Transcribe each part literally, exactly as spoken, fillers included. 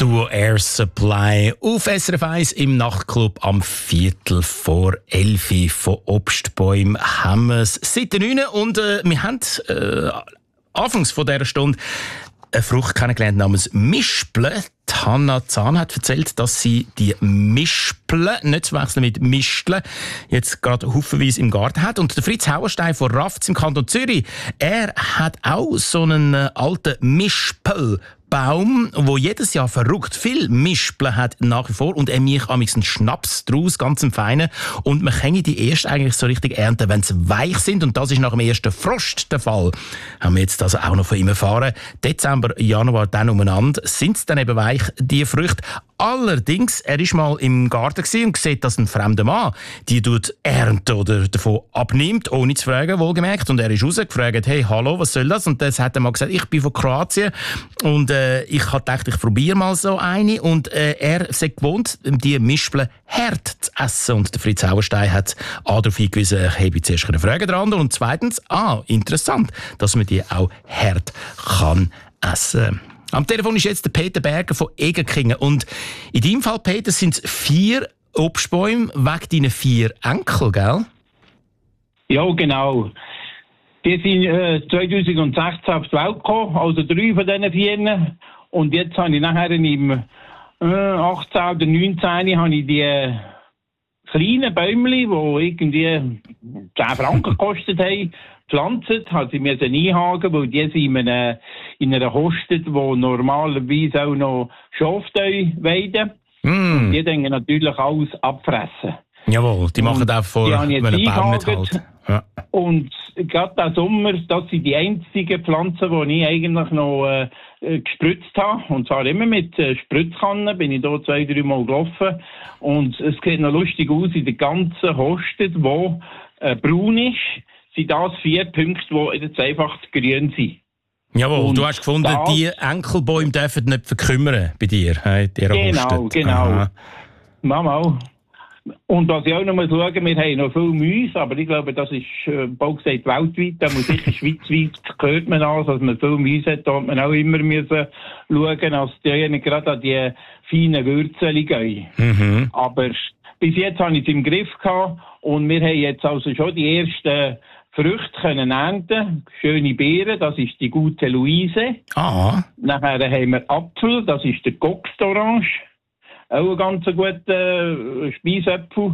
Duo Air Supply auf S R F eins im Nachtclub am Viertel vor elf von Obstbäumen haben wir es seit neun und äh, wir haben äh, anfangs von dieser Stunde eine Frucht kennengelernt namens Mispel. Die Hanna Zahn hat erzählt, dass sie die Mispel, nicht zu wechseln mit Misteln, jetzt gerade haufenweise im Garten hat. Und der Fritz Hauerstein von Rafts im Kanton Zürich, er hat auch so einen äh, alten Mispelbaum, wo jedes Jahr verrückt viel Mispeln hat nach wie vor und er mich amigs einen Schnaps draus, ganz im Feinen. Und man kann die erst eigentlich so richtig ernten, wenn sie weich sind und das ist nach dem ersten Frost der Fall. Haben wir jetzt also auch noch von ihm erfahren. Dezember, Januar dann umeinander sind sie dann eben weich, die Früchte. Allerdings, er war mal im Garten und sieht, dass ein fremder Mann die tut ernten oder davon abnimmt, ohne zu fragen, wohlgemerkt. Und er ist rausgefragt, hey, hallo, was soll das? Und das hat er mal gesagt, ich bin von Kroatien und äh, ich habe gedacht, ich probiere mal so eine. Und äh, er ist gewohnt, die Mispeln hart zu essen. Und der Fritz Hauerstein hat A darauf hingewiesen, ich habe zuerst eine Frage dran. Und zweitens, ah, interessant, dass man die auch hart kann essen. Am Telefon ist jetzt der Peter Berger von Egerkingen. Und in deinem Fall, Peter, sind es vier Obstbäume wegen deinen vier Enkel, gell? Ja, genau. Die sind äh, zwanzig sechzehn auf die Welt gekommen, also drei von diesen vier. Und jetzt habe ich nachher im äh, achtzehn oder neunzehn habe ich die äh, kleinen Bäumchen, die irgendwie zehn Franken gekostet haben, gepflanzt, hat sie mir einhaken, weil die sind in einer, in einer Hostet, wo normalerweise auch noch Schafsteu weiden. Mm. Und die denken natürlich alles abfressen. Jawohl, die machen und auch vor, wenn ein Baum nicht hält. Ja. Und gerade diesen Sommer, das sind die einzigen Pflanzen, die ich eigentlich noch äh, gespritzt habe. Und zwar immer mit äh, Spritzkannen, bin ich da zwei, drei Mal gelaufen. Und es sieht noch lustig aus in der ganzen Hostet, die äh, braun ist, sind das vier Punkte, die jetzt einfach grün sind. Jawohl, und du hast gefunden, das, die Enkelbäume dürfen nicht verkümmern bei dir. Äh, genau, Hostet. Genau, Mama. Und was ich auch noch mal schauen, wir haben noch viel Mäuse, aber ich glaube, das ist äh, bald gesagt weltweit, da muss sicher schweizweit gehört man an, dass man viel Mäuse hat, da hat man auch immer müssen schauen, dass die gerade an die feinen Würzel gehen. Mhm. Aber bis jetzt habe ich es im Griff gehabt und wir haben jetzt also schon die ersten Früchte können ernten, schöne Beeren, das ist die gute Luise. Ah. Nachher haben wir Apfel, das ist der Goxorange. Auch ein ganz guter äh, Speisapfel.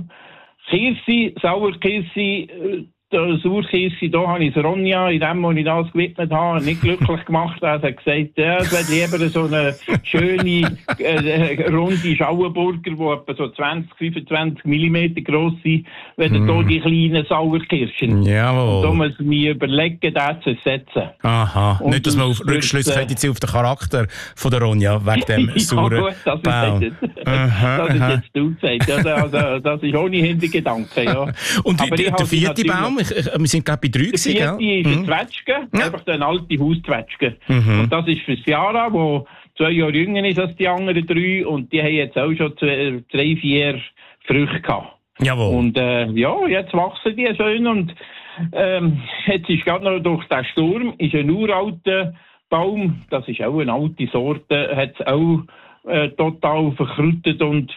Kirsi, Sauerkirsi, der Sauerkirsi, da habe ich das Ronja, in dem, wo ich das gewidmet habe, nicht glücklich gemacht. Er hat gesagt, ja, es wäre lieber so eine schöne, äh, runde Schauenburger, die etwa so zwanzig, fünfundzwanzig Millimeter gross sind, wenn mm. da die kleinen Sauerkirschen. Jawohl. Da muss man überlegen, das zu setzen. Aha, und nicht, dass man auf Rückschlüsse äh, hätte auf den Charakter von der Ronja, wegen dem sauren ja, gut, das Baum. Ist jetzt, aha, das ist jetzt du gesagt. Ja, also, das ist ohne Hintergedanken. Ja. Und aber der, der vierte Baum? Ich, ich, wir sind glaube ich bei drei gewesen, gell? Die ist ein Zwetschge, ja. Einfach eine alte Hauszwetschge. Mhm. Und das ist für Ciara, die zwei Jahre jünger ist als die anderen drei. Und die haben jetzt auch schon zwei, drei, vier Früchte gehabt. Jawohl. Und äh, ja, jetzt wachsen die schön. Und ähm, jetzt ist gerade noch durch den Sturm ist ein uralter Baum, das ist auch eine alte Sorte, hat es auch äh, total verkrüttet und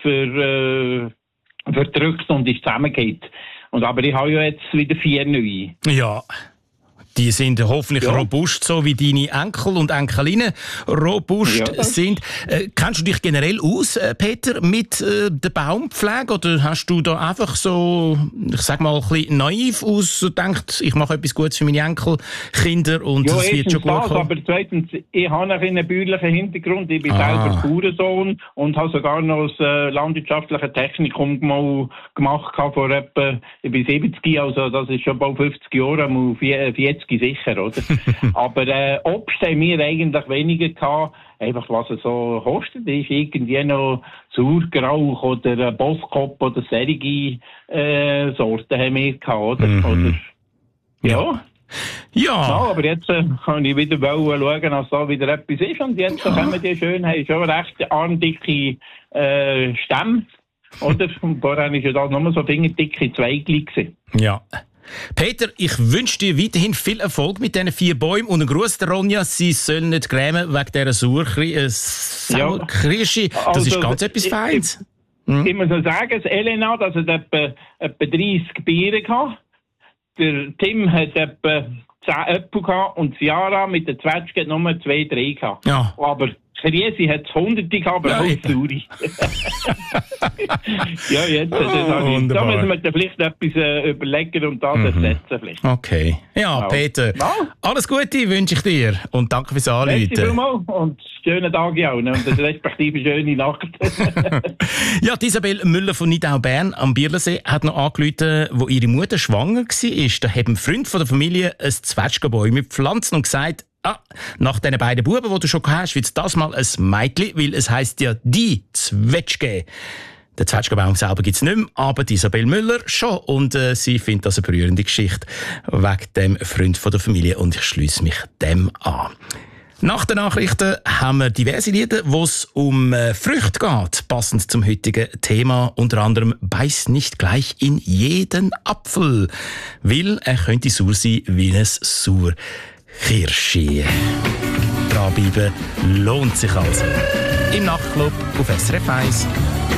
ver, äh, verdrückt und ist zusammengeht. Und aber ich habe ja jetzt wieder vier neue. Ja, die sind hoffentlich ja. robust, so wie deine Enkel und Enkelinnen robust ja. sind. Äh, kennst du dich generell aus, äh, Peter, mit äh, der Baumpflege? Oder hast du da einfach so, ich sag mal, ein bisschen naiv aus und denkst, ich mache etwas Gutes für meine Enkelkinder und ja, das wird schon gut das, kommen? Aber zweitens, ich habe einen bäuerlichen Hintergrund. Ich bin ah. selber Bauernsohn und habe sogar noch das äh, landwirtschaftliche Technikum mal gemacht vor etwa, ich bin siebzig, also das ist schon bald fünfzig Jahre, mal vierzig sicher, oder? Aber äh, Obst haben wir eigentlich weniger gehabt. Einfach, was es so kostet, ist irgendwie noch Sauergrauch oder Boskop oder solche äh, Sorten haben wir gehabt, oder? Mhm. oder ja. Ja. ja. Aber jetzt äh, kann ich wieder schauen, dass da wieder etwas ist. Und jetzt ja. können wir die schön, haben schon recht armdicke äh, Stämme. Oder? Und vorher war ja das nur so fingerdicke Zweigli gewesen. Ja. Peter, ich wünsche dir weiterhin viel Erfolg mit diesen vier Bäumen und einen Gruß der Ronja. Sie sollen nicht grämen wegen dieser Sauerkirsche. Das also, ist ganz etwas Feines. Hm? Ich muss noch sagen, das Elena, das hat etwa, etwa dreißig Biere gehabt. Der Tim hat etwa zehn Äpfel gehabt und Ciara mit der Zwetschge hat nur zwei, drei gehabt. Ja. Aber Kriesi hat es hunderte gehabt, aber ja, auch Suri. Ja, jetzt. Oh, das ich, da müssen wir dann vielleicht etwas äh, überlegen und das mhm. ersetzen vielleicht. Okay. Ja, genau. Peter, ja. Alles Gute wünsche ich dir und danke fürs Anrufen. Merci vielmals und schönen Tag auch ne? Und eine respektive schöne Nacht. Ja, Isabel Müller von Nidau-Bern am Bierlensee hat noch angerufen, wo ihre Mutter schwanger war. Da haben Freunde von der Familie ein Zwetschgenbäume gepflanzt und gesagt, ah, nach diesen beiden Buben, die du schon hast, wird es das mal ein Mädchen, weil es heisst ja die Zwetschge. Den Zwetschgenbaum selber gibt es nicht mehr, aber die Isabel Müller schon. Und äh, sie findet das eine berührende Geschichte wegen dem Freund von der Familie und ich schliesse mich dem an. Nach den Nachrichten haben wir diverse Lieder, wo es um äh, Früchte geht, passend zum heutigen Thema. Unter anderem «Beiß nicht gleich in jeden Apfel», weil er könnte sauer sein wie ein Sauerkirsche. Dranbleiben lohnt sich also. Im Nachtclub auf S R F eins.